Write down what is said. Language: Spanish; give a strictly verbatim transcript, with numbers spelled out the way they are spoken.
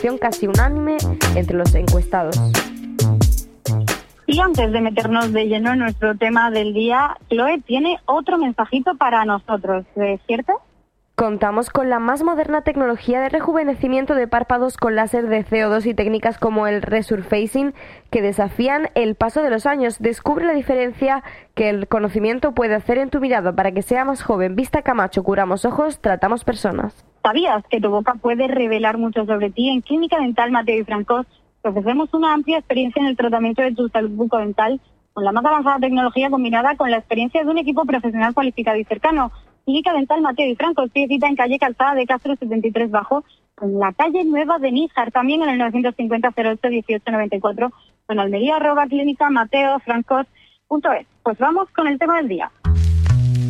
casi unánime entre los encuestados. Y antes de meternos de lleno en nuestro tema del día, Chloe tiene otro mensajito para nosotros, ¿es cierto? Contamos con la más moderna tecnología de rejuvenecimiento de párpados con láser de C O dos y técnicas como el resurfacing que desafían el paso de los años. Descubre la diferencia que el conocimiento puede hacer en tu mirada para que sea más joven. Vista Camacho, curamos ojos, tratamos personas. ¿Sabías que tu boca puede revelar mucho sobre ti? En Clínica Dental Mateo y Francos te ofrecemos una amplia experiencia en el tratamiento de tu salud bucodental con la más avanzada tecnología combinada con la experiencia de un equipo profesional cualificado y cercano. Clínica Dental Mateo y Francos, pide cita en calle Calzada de Castro setenta y tres Bajo, en la calle Nueva de Níjar, también en el novecientos cincuenta cero ocho dieciocho noventa y cuatro, en Almería, arroba clínica mateo francos punto es. Pues vamos con el tema del día.